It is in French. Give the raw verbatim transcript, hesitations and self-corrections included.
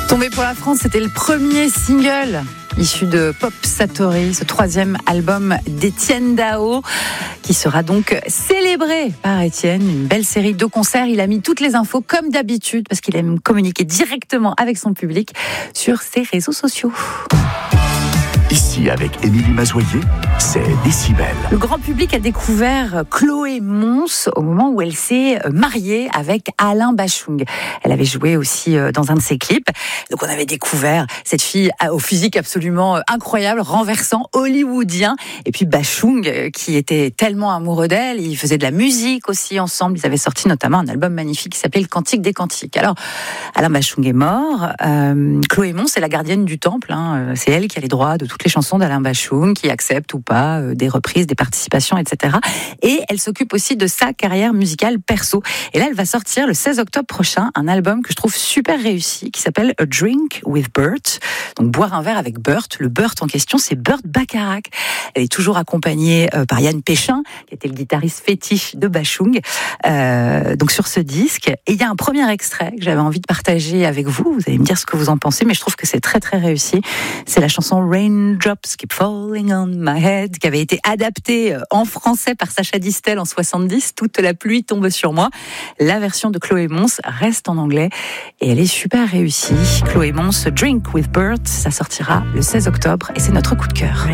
Tombé pour la France, c'était le premier single issu de Pop Satori, ce troisième album d'Étienne Dao, qui sera donc célébré par Étienne. Une belle série de concerts. Il a mis toutes les infos comme d'habitude, parce qu'il aime communiquer directement avec son public sur ses réseaux sociaux. Ici, avec Émilie Mazoyer, c'est Décibel. Le grand public a découvert Chloé Mons au moment où elle s'est mariée avec Alain Bachung. Elle avait joué aussi dans un de ses clips. Donc on avait découvert cette fille au physique absolument incroyable, renversant, hollywoodien. Et puis Bachung, qui était tellement amoureux d'elle. Ils faisaient de la musique aussi ensemble. Ils avaient sorti notamment un album magnifique qui s'appelait Le Cantique des Cantiques. Alors, Alain Bachung est mort. Euh, Chloé Mons est la gardienne du temple. Hein. C'est elle qui a les droits de toutes les chansons d'Alain Bachung, qui accepte ou pas euh, des reprises, des participations, et cetera. Et elle s'occupe aussi de sa carrière musicale perso. Et là, elle va sortir le seize octobre prochain un album que je trouve super réussi, qui s'appelle A Drink with Burt. Donc, boire un verre avec Burt. Le Burt en question, c'est Burt Bacharach. Elle est toujours accompagnée euh, par Yann Péchin, qui était le guitariste fétiche de Bachung. Euh, donc, sur ce disque. Et il y a un premier extrait que j'avais envie de partager avec vous. Vous allez me dire ce que vous en pensez, mais je trouve que c'est très, très réussi. C'est la chanson Raindrops Keep Falling on My Head, qui avait été adaptée en français par Sacha Distel en soixante-dix. Toute la pluie tombe sur moi. La version de Chloé Mons reste en anglais et elle est super réussie. Chloé Mons, Drink with Burt, ça sortira le seize octobre et c'est notre coup de cœur.